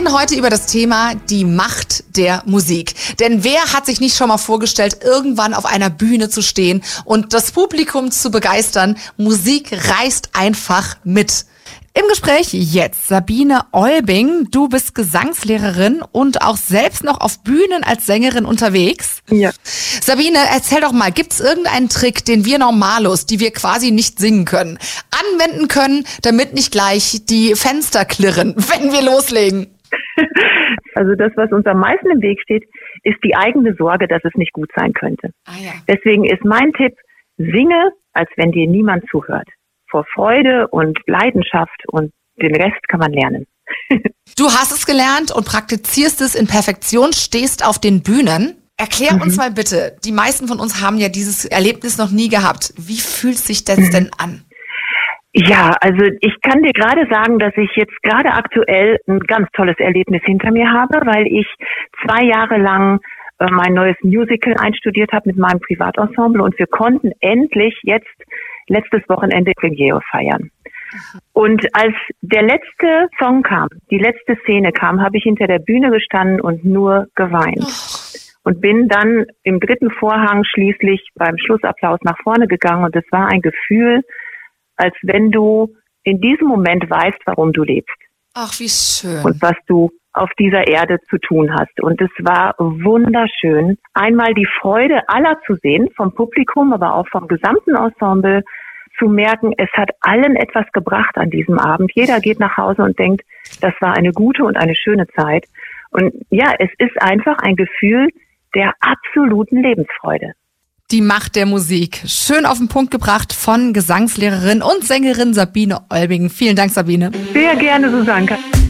reden heute über das Thema die Macht der Musik. Denn wer hat sich nicht schon mal vorgestellt, irgendwann auf einer Bühne zu stehen und das Publikum zu begeistern? Musik reißt einfach mit. Im Gespräch jetzt Sabine Olbing. Du bist Gesangslehrerin und auch selbst noch auf Bühnen als Sängerin unterwegs. Ja. Sabine, erzähl doch mal, gibt's irgendeinen Trick, den wir Normalos, die wir quasi nicht singen können, anwenden können, damit nicht gleich die Fenster klirren, wenn wir loslegen? Also das, was uns am meisten im Weg steht, ist die eigene Sorge, dass es nicht gut sein könnte. Ja. Deswegen ist mein Tipp, singe, als wenn dir niemand zuhört. Vor Freude und Leidenschaft, und den Rest kann man lernen. Du hast es gelernt und praktizierst es in Perfektion, stehst auf den Bühnen. Erklär uns mal bitte, die meisten von uns haben ja dieses Erlebnis noch nie gehabt. Wie fühlt sich das denn an? Ja, also ich kann dir gerade sagen, dass ich jetzt gerade aktuell ein ganz tolles Erlebnis hinter mir habe, weil ich 2 Jahre lang mein neues Musical einstudiert habe mit meinem Privatensemble, und wir konnten endlich jetzt letztes Wochenende Premiere feiern. Und als der letzte Song kam, die letzte Szene kam, habe ich hinter der Bühne gestanden und nur geweint. Und bin dann im 3. Vorhang schließlich beim Schlussapplaus nach vorne gegangen, und es war ein Gefühl, als wenn du in diesem Moment weißt, warum du lebst. Ach, wie schön. Und was du auf dieser Erde zu tun hast. Und es war wunderschön, einmal die Freude aller zu sehen, vom Publikum, aber auch vom gesamten Ensemble, zu merken, es hat allen etwas gebracht an diesem Abend. Jeder geht nach Hause und denkt, das war eine gute und eine schöne Zeit. Und ja, es ist einfach ein Gefühl der absoluten Lebensfreude. Die Macht der Musik. Schön auf den Punkt gebracht von Gesangslehrerin und Sängerin Sabine Olbing. Vielen Dank, Sabine. Sehr gerne, Susanka.